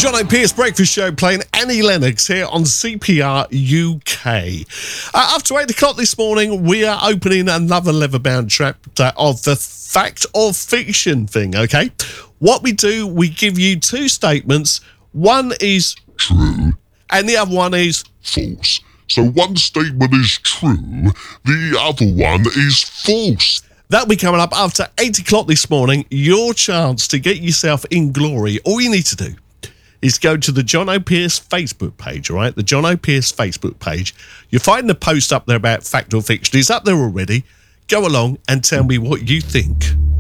John O'Pearce Breakfast Show playing Annie Lennox here on CPR UK. After 8 o'clock this morning, we are opening another leather-bound chapter of the fact or fiction thing, okay? What we do, we give you two statements. One is true and the other one is false. So one statement is true, the other one is false. That'll be coming up after 8 o'clock this morning. Your chance to get yourself in glory. All you need to do is go to the John O'Pearce Facebook page, all right? The John O'Pearce Facebook page. You'll find the post up there about fact or fiction. It's up there already. Go along and tell me what you think